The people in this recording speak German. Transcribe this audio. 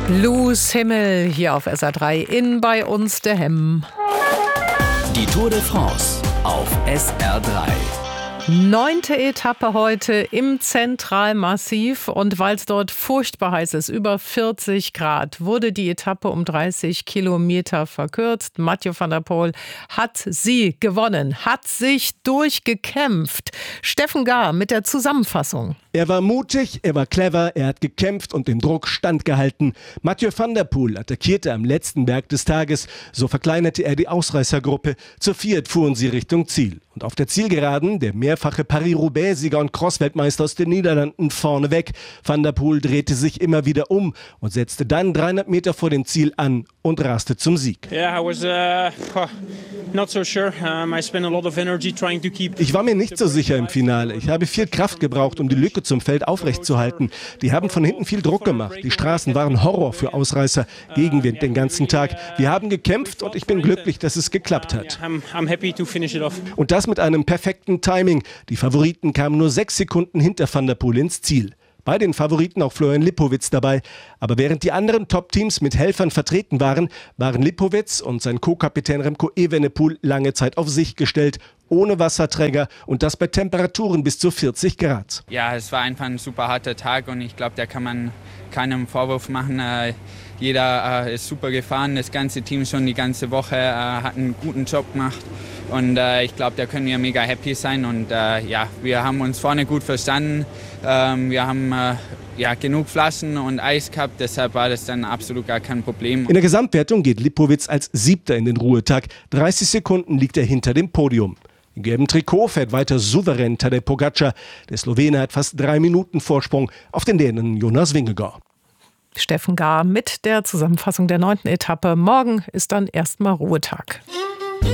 Blues Himmel hier auf SR3, in bei uns der Hemm. Die Tour de France auf SR3. 9. Etappe heute im Zentralmassiv, und weil es dort furchtbar heiß ist, über 40 Grad, wurde die Etappe um 30 Kilometer verkürzt. Mathieu van der Poel hat sie gewonnen, hat sich durchgekämpft. Steffen Gahr mit der Zusammenfassung. Er war mutig, er war clever, er hat gekämpft und dem Druck standgehalten. Mathieu van der Poel attackierte am letzten Berg des Tages, so verkleinerte er die Ausreißergruppe. Zu viert fuhren sie Richtung Ziel. Und auf der Zielgeraden der mehrfache Paris-Roubaix-Sieger und Cross-Weltmeister aus den Niederlanden vorne weg. Van der Poel drehte sich immer wieder um und setzte dann 300 Meter vor dem Ziel an und raste zum Sieg. Ich war mir nicht so sicher im Finale. Ich habe viel Kraft gebraucht, um die Lücke zum Feld aufrechtzuerhalten. Die haben von hinten viel Druck gemacht. Die Straßen waren Horror für Ausreißer. Gegenwind den ganzen Tag. Wir haben gekämpft und ich bin glücklich, dass es geklappt hat. Und das mit einem perfekten Timing. Die Favoriten kamen nur 6 Sekunden hinter Van der Poel ins Ziel. Bei den Favoriten auch Florian Lippowitz dabei. Aber während die anderen Top-Teams mit Helfern vertreten waren, waren Lippowitz und sein Co-Kapitän Remco Evenepoel lange Zeit auf sich gestellt, ohne Wasserträger, und das bei Temperaturen bis zu 40 Grad. Ja, es war einfach ein super harter Tag und ich glaube, da kann man keinen Vorwurf machen. Jeder ist super gefahren, das ganze Team schon die ganze Woche hat einen guten Job gemacht. Und ich glaube, da können wir mega happy sein. Und wir haben uns vorne gut verstanden. Wir haben genug Flaschen und Eis gehabt, deshalb war das dann absolut gar kein Problem. In der Gesamtwertung geht Lippowitz als 7. in den Ruhetag. 30 Sekunden liegt er hinter dem Podium. Im gelben Trikot fährt weiter souverän Tadej Pogačar. Der Slowene hat fast 3 Minuten Vorsprung auf den Dänen Jonas Vingegaard. Steffen Gahr mit der Zusammenfassung der 9. Etappe. Morgen ist dann erstmal Ruhetag.